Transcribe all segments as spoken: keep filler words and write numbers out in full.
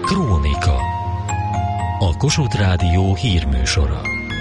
Krónika. A Kossuth Rádió hírműsora.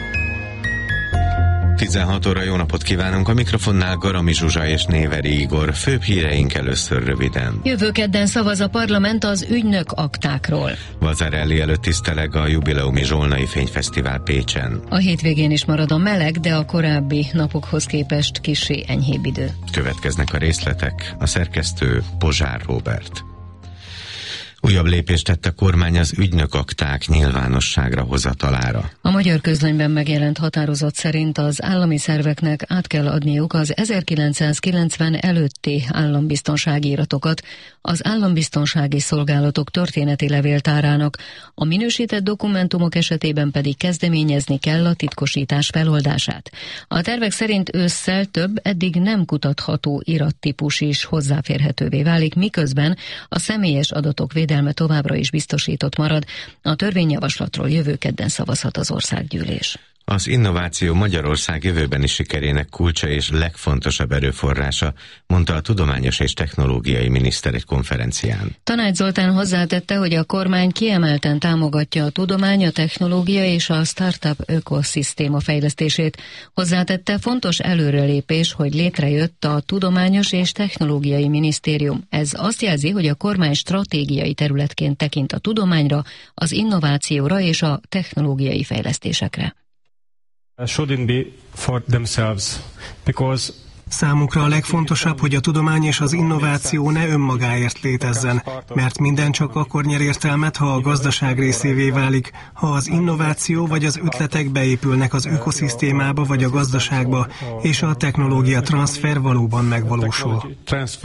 tizenhat óra, jó napot kívánunk, a mikrofonnál Garami Zsuzsa és Néveri Igor. Főbb híreink először röviden. Jövő kedden szavaz a parlament az ügynök aktákról. Vazarelli előtt tiszteleg a jubileumi Zsolnai Fényfesztivál Pécsen. A hétvégén is marad a meleg, de a korábbi napokhoz képest kissé enyhébb idő. Következnek a részletek, a szerkesztő Pozsár Róbert. Újabb lépést tett a kormány az ügynök akták nyilvánosságra hozatalára. A Magyar Közlönyben megjelent határozat szerint az állami szerveknek át kell adniuk az ezerkilencszázkilencven előtti állambiztonsági iratokat az állambiztonsági szolgálatok történeti levéltárának, a minősített dokumentumok esetében pedig kezdeményezni kell a titkosítás feloldását. A tervek szerint ősszel több eddig nem kutatható irattípus is hozzáférhetővé válik, miközben a személyes adatok védelme továbbra is biztosított marad. A törvényjavaslatról jövő kedden szavazhat az országgyűlés. Az innováció Magyarország jövőbeni sikerének kulcsa és legfontosabb erőforrása, mondta a tudományos és technológiai miniszter egy konferencián. Tanács Zoltán hozzátette, hogy a kormány kiemelten támogatja a tudomány, a technológia és a startup ökoszisztéma fejlesztését. Hozzátette, fontos előrelépés, hogy létrejött a Tudományos és Technológiai Minisztérium. Ez azt jelzi, hogy a kormány stratégiai területként tekint a tudományra, az innovációra és a technológiai fejlesztésekre. Shouldn't be for themselves, because Számukra a legfontosabb, hogy a tudomány és az innováció ne önmagáért létezzen, mert minden csak akkor nyer értelmet, ha a gazdaság részévé válik, ha az innováció vagy az ötletek beépülnek az ökoszisztémába vagy a gazdaságba, és a technológia transfer valóban megvalósul.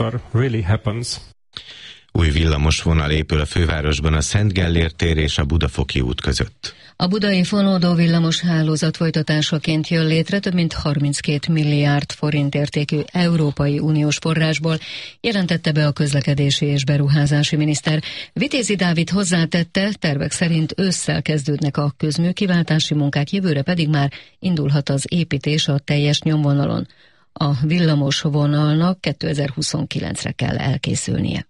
Új villamosvonal épül a fővárosban a Szent Gellért tér és a Budafoki út között. A budai fonódó villamos hálózat folytatásaként jön létre több mint harminckét milliárd forint értékű Európai Uniós forrásból, jelentette be a közlekedési és beruházási miniszter. Vitézi Dávid hozzátette, tervek szerint ősszel kezdődnek a közműkiváltási munkák, jövőre pedig már indulhat az építés a teljes nyomvonalon. A villamos vonalnak kétezer-huszonkilencre kell elkészülnie.